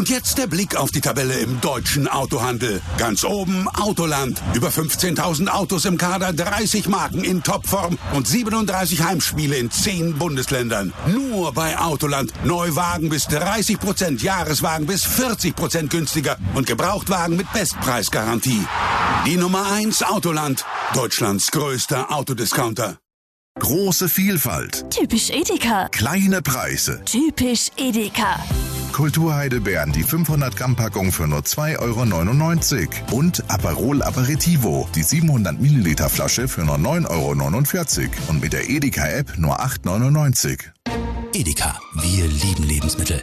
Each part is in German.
Und jetzt der Blick auf die Tabelle im deutschen Autohandel. Ganz oben Autoland. Über 15.000 Autos im Kader, 30 Marken in Topform und 37 Heimspiele in 10 Bundesländern. Nur bei Autoland. Neuwagen bis 30%, Jahreswagen bis 40% günstiger und Gebrauchtwagen mit Bestpreisgarantie. Die Nummer 1 Autoland. Deutschlands größter Autodiscounter. Große Vielfalt. Typisch Edeka. Kleine Preise. Typisch Edeka. Kulturheidelbeeren, die 500 Gramm Packung für nur 2,99 € und Aperol Aperitivo, die 700 Milliliter Flasche für nur 9,49 € und mit der Edeka-App nur 8,99 €. Edeka, wir lieben Lebensmittel.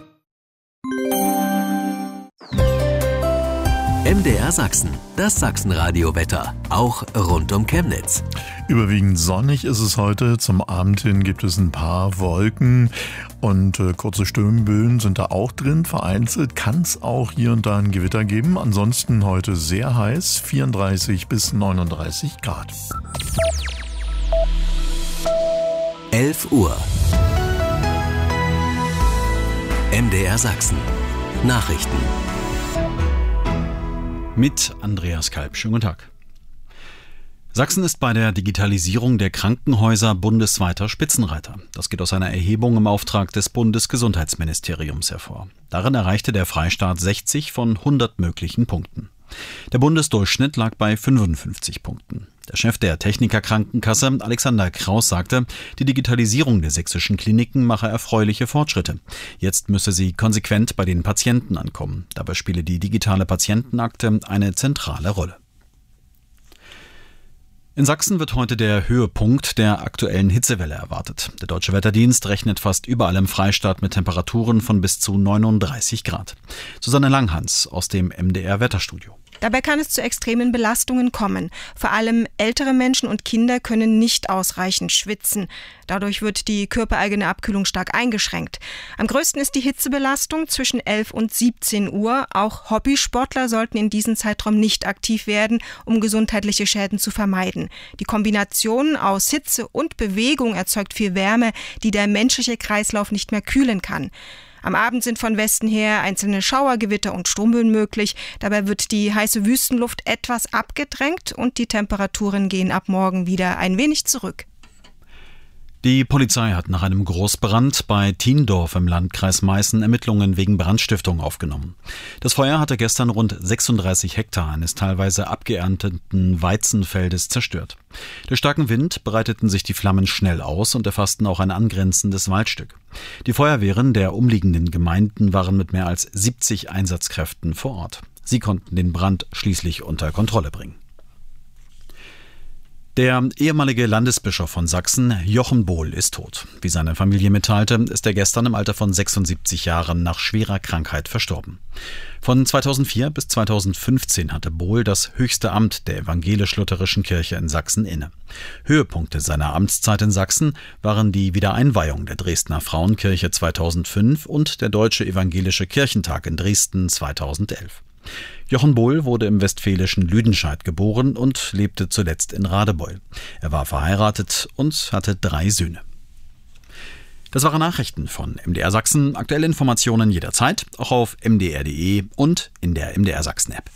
MDR Sachsen, das Sachsenradio-Wetter, auch rund um Chemnitz. Überwiegend sonnig ist es heute. Zum Abend hin gibt es ein paar Wolken und kurze Sturmböen sind da auch drin. Vereinzelt kann es auch hier und da ein Gewitter geben. Ansonsten heute sehr heiß, 34 bis 39 Grad. 11 Uhr. MDR Sachsen. Nachrichten. Mit Andreas Kalb. Schönen guten Tag. Sachsen ist bei der Digitalisierung der Krankenhäuser bundesweiter Spitzenreiter. Das geht aus einer Erhebung im Auftrag des Bundesgesundheitsministeriums hervor. Darin erreichte der Freistaat 60 von 100 möglichen Punkten. Der Bundesdurchschnitt lag bei 55 Punkten. Der Chef der Techniker Krankenkasse, Alexander Kraus, sagte, die Digitalisierung der sächsischen Kliniken mache erfreuliche Fortschritte. Jetzt müsse sie konsequent bei den Patienten ankommen. Dabei spiele die digitale Patientenakte eine zentrale Rolle. In Sachsen wird heute der Höhepunkt der aktuellen Hitzewelle erwartet. Der Deutsche Wetterdienst rechnet fast überall im Freistaat mit Temperaturen von bis zu 39 Grad. Susanne Langhans aus dem MDR Wetterstudio. Dabei kann es zu extremen Belastungen kommen. Vor allem ältere Menschen und Kinder können nicht ausreichend schwitzen. Dadurch wird die körpereigene Abkühlung stark eingeschränkt. Am größten ist die Hitzebelastung zwischen 11 und 17 Uhr. Auch Hobbysportler sollten in diesem Zeitraum nicht aktiv werden, um gesundheitliche Schäden zu vermeiden. Die Kombination aus Hitze und Bewegung erzeugt viel Wärme, die der menschliche Kreislauf nicht mehr kühlen kann. Am Abend sind von Westen her einzelne Schauergewitter und Sturmböen möglich. Dabei wird die heiße Wüstenluft etwas abgedrängt und die Temperaturen gehen ab morgen wieder ein wenig zurück. Die Polizei hat nach einem Großbrand bei Thiendorf im Landkreis Meißen Ermittlungen wegen Brandstiftung aufgenommen. Das Feuer hatte gestern rund 36 Hektar eines teilweise abgeernteten Weizenfeldes zerstört. Durch starken Wind breiteten sich die Flammen schnell aus und erfassten auch ein angrenzendes Waldstück. Die Feuerwehren der umliegenden Gemeinden waren mit mehr als 70 Einsatzkräften vor Ort. Sie konnten den Brand schließlich unter Kontrolle bringen. Der ehemalige Landesbischof von Sachsen, Jochen Bohl, ist tot. Wie seine Familie mitteilte, ist er gestern im Alter von 76 Jahren nach schwerer Krankheit verstorben. Von 2004 bis 2015 hatte Bohl das höchste Amt der evangelisch-lutherischen Kirche in Sachsen inne. Höhepunkte seiner Amtszeit in Sachsen waren die Wiedereinweihung der Dresdner Frauenkirche 2005 und der Deutsche Evangelische Kirchentag in Dresden 2011. Jochen Bohl wurde im westfälischen Lüdenscheid geboren und lebte zuletzt in Radebeul. Er war verheiratet und hatte 3 Söhne. Das waren Nachrichten von MDR Sachsen. Aktuelle Informationen jederzeit, auch auf mdr.de und in der MDR Sachsen App.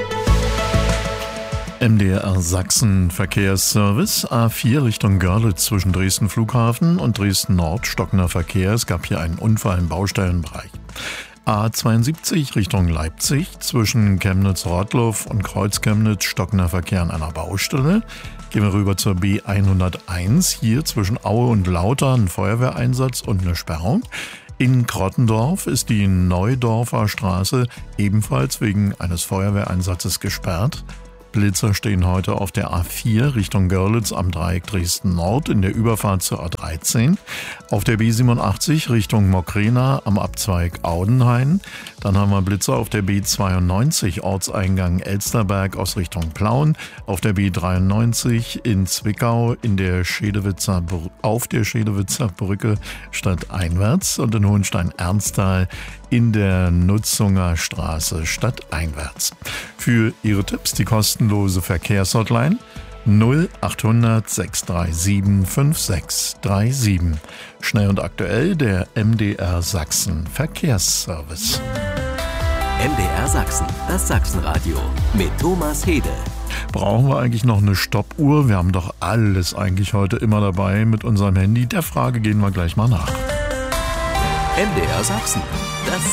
MDR Sachsen Verkehrsservice, A4 Richtung Görlitz zwischen Dresden Flughafen und Dresden Nord, stockender Verkehr. Es gab hier einen Unfall im Baustellenbereich. A72 Richtung Leipzig zwischen Chemnitz-Rottloff und Kreuz-Chemnitz, stockender Verkehr an einer Baustelle. Gehen wir rüber zur B101, hier zwischen Aue und Lauter ein Feuerwehreinsatz und eine Sperrung. In Krottendorf ist die Neudorfer Straße ebenfalls wegen eines Feuerwehreinsatzes gesperrt. Blitzer stehen heute auf der A4 Richtung Görlitz am Dreieck Dresden-Nord in der Überfahrt zur A13. Auf der B87 Richtung Mokrena am Abzweig Audenhain. Dann haben wir Blitzer auf der B92 Ortseingang Elsterberg aus Richtung Plauen. Auf der B93 in Zwickau auf der Schedewitzer Brücke stadteinwärts und in Hohenstein-Ernsthal in der Nutzunger Straße stadteinwärts. Für Ihre Tipps die kostenlose Verkehrshotline 0800 637 5637. Schnell und aktuell der MDR Sachsen Verkehrsservice. MDR Sachsen, das Sachsenradio mit Thomas Hede. Brauchen wir eigentlich noch eine Stoppuhr? Wir haben doch alles eigentlich heute immer dabei mit unserem Handy. Der Frage gehen wir gleich mal nach. MDR Sachsen, das